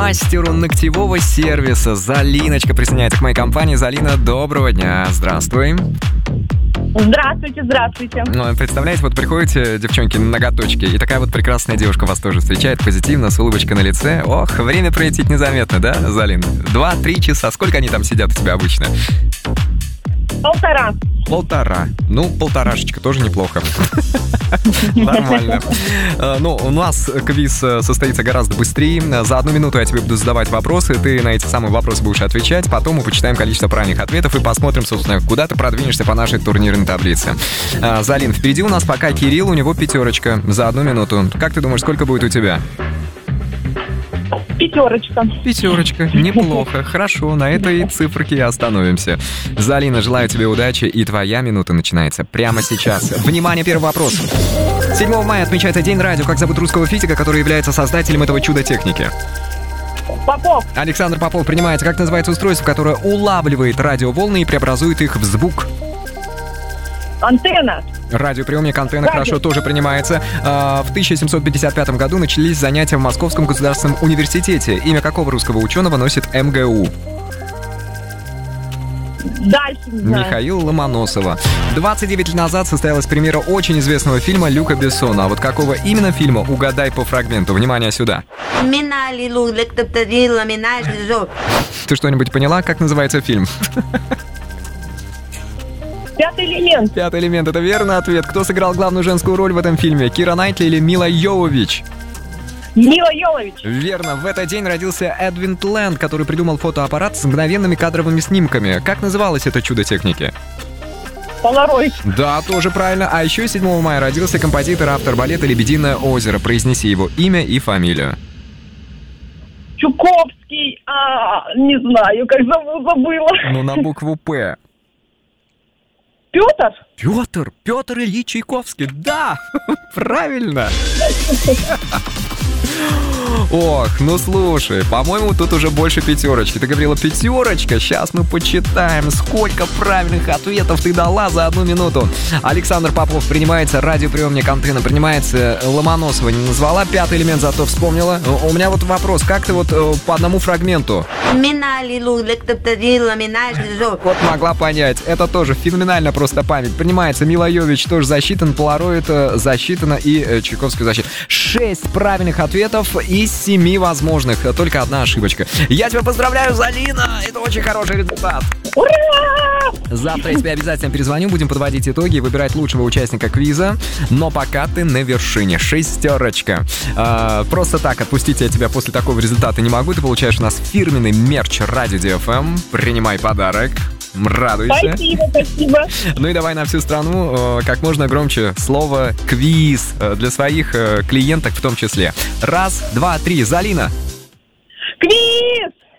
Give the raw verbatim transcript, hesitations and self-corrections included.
мастеру ногтевого сервиса. Залиночка присоединяется к моей компании. Залина, доброго дня. Здравствуй. Здравствуйте, здравствуйте. Ну, представляете, вот приходите, девчонки, на ноготочки, и такая вот прекрасная девушка вас тоже встречает позитивно, с улыбочкой на лице. Ох, время пролетит незаметно, да, Залин? Два-три часа. Сколько они там сидят у тебя обычно? Полтора. Полтора. Ну, полторашечка, тоже неплохо. Нормально. Ну, у нас квиз состоится гораздо быстрее. За одну минуту я тебе буду задавать вопросы, ты на эти самые вопросы будешь отвечать, потом мы почитаем количество правильных ответов и посмотрим, собственно, куда ты продвинешься по нашей турнирной таблице. Залин, впереди у нас пока Кирилл, у него пятерочка за одну минуту. Как ты думаешь, сколько будет у тебя? Пятерочка. Пятерочка. Неплохо. Хорошо, на этой циферке и остановимся. Залина, желаю тебе удачи, и твоя минута начинается прямо сейчас. Внимание, первый вопрос. седьмого мая отмечается День радио. Как зовут русского физика, который является создателем этого чуда техники? Попов. Александр Попов принимается. Как называется устройство, которое улавливает радиоволны и преобразует их в звук? Антенна. Радиоприемник, антенна, Радио. хорошо, тоже принимается. А, в тысяча семьсот пятьдесят пятом году начались занятия в Московском государственном университете. Имя какого русского ученого носит эм гэ у? Дальше не знаю. Михаил Ломоносова. двадцать девять лет назад состоялась премьера очень известного фильма Люка Бессона. А вот какого именно фильма, угадай по фрагменту. Внимание сюда. Ты что-нибудь поняла, как называется фильм? Пятый элемент. Пятый элемент, это верный ответ. Кто сыграл главную женскую роль в этом фильме? Кира Найтли или Мила Йовович? Мила Йовович. Верно, в этот день родился Эдвин Тленд, который придумал фотоаппарат с мгновенными кадровыми снимками. Как называлось это чудо техники? Полароид. Да, тоже правильно. А еще седьмого мая родился композитор, автор балета «Лебединое озеро». Произнеси его имя и фамилию. Чуковский. А, не знаю, как зовут, забыла. Ну, на букву «П». Петр? Петр, Петр Ильич Чайковский, да, правильно. Ох, ну слушай, по-моему, тут уже больше пятерочки. Ты говорила пятерочка, сейчас мы почитаем, сколько правильных ответов ты дала за одну минуту. Александр Попов принимается, радиоприемник, антенна принимается, Ломоносова не назвала, пятый элемент зато вспомнила. У меня вот вопрос, как ты вот по одному фрагменту? Вот могла понять, это тоже феноменально просто память. Принимается, Мила Йовович тоже засчитан, Полароид засчитано и Чайковский засчитан. Шесть правильных ответов из семи возможных. Только одна ошибочка. Я тебя поздравляю, Залина! Это очень хороший результат. Ура! Завтра я тебе обязательно перезвоню, будем подводить итоги и выбирать лучшего участника квиза. Но пока ты на вершине. Шестерочка. А, просто так отпустить я тебя после такого результата не могу. Ты получаешь у нас фирменный мерч Радио Ди Эф Эм. Принимай подарок. Радуйся. Спасибо, спасибо. Ну и давай на всю страну как можно громче слово «квиз» для своих клиенток в том числе. Раз, два, три. Залина.